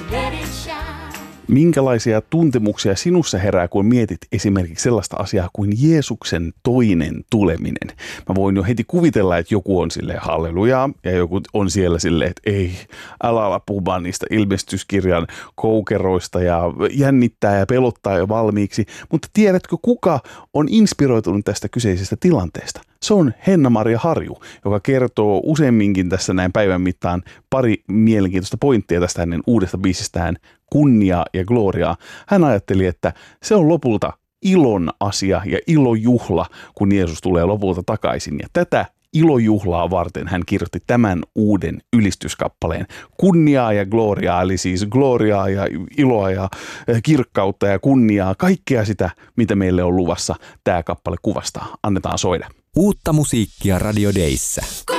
Minkälaisia tuntemuksia sinussa herää, kun mietit esimerkiksi sellaista asiaa kuin Jeesuksen toinen tuleminen? Mä voin jo heti kuvitella, että joku on silleen hallelujaa ja joku on siellä silleen, että ei, älä puhu vaan niistä ilmestyskirjan koukeroista ja jännittää ja pelottaa jo valmiiksi. Mutta tiedätkö, kuka on inspiroitunut tästä kyseisestä tilanteesta? Se on Henna-Maria Harju, joka kertoo useamminkin tässä näin päivän mittaan pari mielenkiintoista pointtia tästä hänen uudesta biisistään Kunniaa ja gloriaa. Hän ajatteli, että se on lopulta ilon asia ja ilojuhla, kun Jeesus tulee lopulta takaisin. Ja tätä ilojuhlaa varten hän kirjoitti tämän uuden ylistyskappaleen. Kunniaa ja gloriaa, eli siis gloriaa ja iloa ja kirkkautta ja kunniaa, kaikkea sitä, mitä meille on luvassa tämä kappale kuvastaa. Annetaan soida. Uutta musiikkia Radio Dayssä.